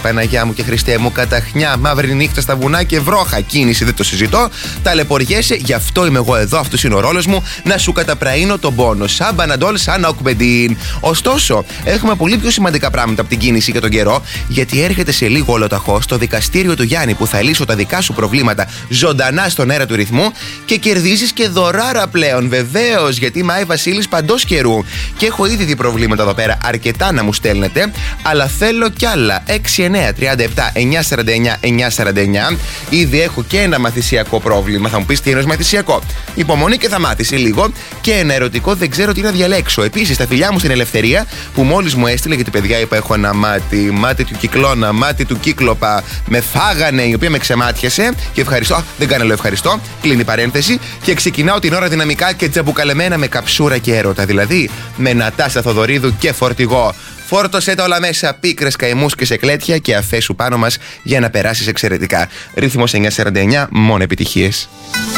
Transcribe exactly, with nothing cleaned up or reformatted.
Παναγιά μου και Χριστέ μου, καταχνιά, μαύρη νύχτα στα βουνά και βρόχα. Κίνηση δεν το συζητώ. Ταλαιπωριέσαι, γι' αυτό είμαι εγώ εδώ, αυτός είναι ο ρόλος μου, να σου καταπραίνω τον πόνο. Σαν Μπαναντόλ, σαν Οκμπεντίν. Ωστόσο, έχουμε πολύ πιο σημαντικά πράγματα από την κίνηση και τον καιρό, γιατί έρχεται σε λίγο ολοταχώ στο δικαστήριο του Γιάννη που θα λύσω τα δικά σου προβλήματα ζωντανά στον αέρα του ρυθμού και κερδίζεις και δωράρα πλέον. Βεβαίως, γιατί είμαι Άι Βασίλης παντός καιρού. Και έχω ήδη δει προβλήματα εδώ πέρα, αρκετά να μου στέλνετε, αλλά θέλω κι άλλα. έξι εννιά τριάντα επτά εννιακόσια σαράντα εννιά εννιακόσια σαράντα εννιά. Ήδη έχω και ένα μαθησιακό πρόβλημα. Θα μου πεις τι είναι μαθησιακό. Υπομονή και θα μάθεις λίγο. Και ένα ερωτικό, δεν ξέρω τι να διαλέξω. Επίσης, τα φιλιά μου στην Ελευθερία που μόλις μου έστειλε, γιατί παιδιά είπα έχω ένα μάτι, μάτι του Κυκλώνα, μάτι του Κύκλοπα. Με φάγανε, η οποία με ξεμάτιασε. Και ευχαριστώ. Α, δεν κάνω λέω ευχαριστώ. Κλείνει η παρένθεση. Και ξεκινάω την ώρα δυναμικά και τζαμπουκαλεμένα με καψούρα και έρωτα. Δηλαδή με Νατάσα Θοδωρίδου και φορτηγό. Φόρτωσέ τα όλα μέσα, πίκρες, καημούς και σεκλέτια και αφέσου πάνω μας για να περάσεις εξαιρετικά. Ρύθμος εννιακόσια σαράντα εννιά, μόνο επιτυχίες.